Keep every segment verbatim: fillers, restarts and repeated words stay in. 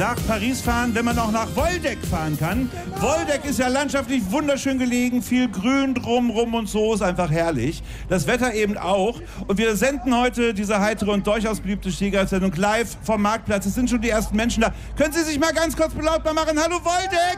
Nach Paris fahren, wenn man auch nach Woldeck fahren kann. Woldeck ist ja landschaftlich wunderschön gelegen, viel Grün drumrum und so, ist einfach herrlich. Das Wetter eben auch. Und wir senden heute diese heitere und durchaus beliebte Stehgreifsendung live vom Marktplatz. Es sind schon die ersten Menschen da. Können Sie sich mal ganz kurz belautbar machen? Hallo Woldeck!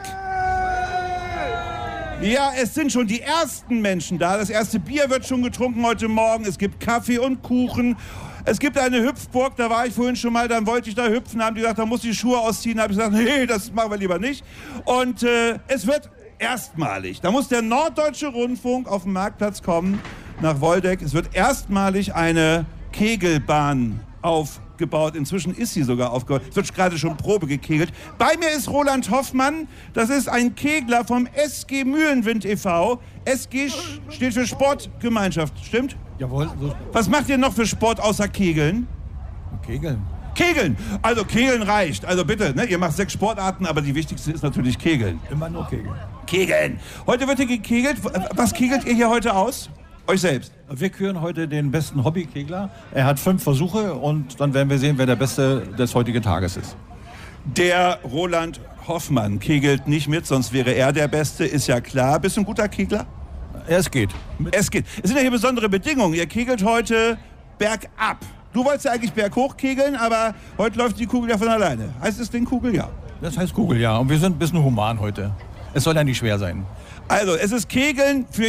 Ja, es sind schon die ersten Menschen da. Das erste Bier wird schon getrunken heute Morgen. Es gibt Kaffee und Kuchen. Es gibt eine Hüpfburg, da war ich vorhin schon mal, dann wollte ich da hüpfen, haben die gesagt, da muss die Schuhe ausziehen. Da habe ich gesagt, nee, das machen wir lieber nicht. Und äh, es wird erstmalig, da muss der Norddeutsche Rundfunk auf den Marktplatz kommen, nach Woldeck. Es wird erstmalig eine Kegelbahn aufgebaut. Inzwischen ist sie sogar aufgebaut. Es wird gerade schon Probe gekegelt. Bei mir ist Roland Hoffmann. Das ist ein Kegler vom S G Mühlenwind e V S G steht für Sportgemeinschaft, stimmt? Jawohl. So. Was macht ihr noch für Sport außer Kegeln? Kegeln. Kegeln! Also Kegeln reicht. Also bitte, ne? Ihr macht sechs Sportarten, aber die wichtigste ist natürlich Kegeln. Immer nur Kegeln. Kegeln! Heute wird hier gekegelt. Was kegelt ihr hier heute aus? Euch selbst? Wir küren heute den besten Hobbykegler. Er hat fünf Versuche und dann werden wir sehen, wer der Beste des heutigen Tages ist. Der Roland Hoffmann kegelt nicht mit, sonst wäre er der Beste, ist ja klar. Bist du ein guter Kegler? Es geht. Es geht. Es sind ja hier besondere Bedingungen. Ihr kegelt heute bergab. Du wolltest ja eigentlich berghoch kegeln, aber heute läuft die Kugel ja von alleine. Heißt es den Kugel? Ja. Das heißt Kugel, ja. Und wir sind ein bisschen human heute. Es soll ja nicht schwer sein. Also, es ist Kegeln für